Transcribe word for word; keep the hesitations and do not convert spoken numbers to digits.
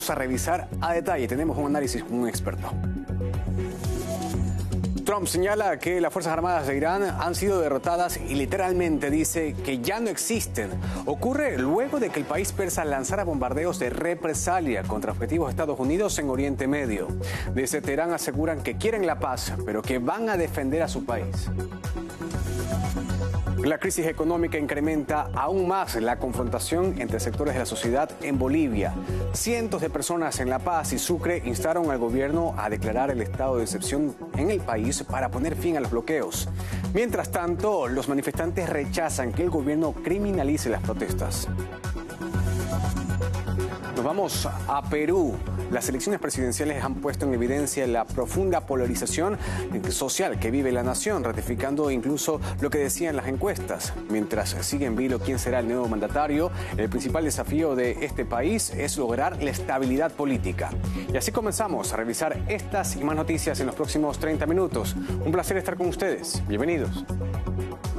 A revisar a detalle. Tenemos un análisis con un experto. Trump señala que las Fuerzas Armadas de Irán han sido derrotadas y literalmente dice que ya no existen. Ocurre luego de que el país persa lanzara bombardeos de represalia contra objetivos de Estados Unidos en Oriente Medio. Desde Teherán aseguran que quieren la paz, pero que van a defender a su país. La crisis económica incrementa aún más la confrontación entre sectores de la sociedad en Bolivia. Cientos de personas en La Paz y Sucre instaron al gobierno a declarar el estado de excepción en el país para poner fin a los bloqueos. Mientras tanto, los manifestantes rechazan que el gobierno criminalice las protestas. Nos vamos a Perú. Las elecciones presidenciales han puesto en evidencia la profunda polarización social que vive la nación, ratificando incluso lo que decían las encuestas. Mientras sigue en vilo quién será el nuevo mandatario, el principal desafío de este país es lograr la estabilidad política. Y así comenzamos a revisar estas y más noticias en los próximos treinta minutos. Un placer estar con ustedes. Bienvenidos.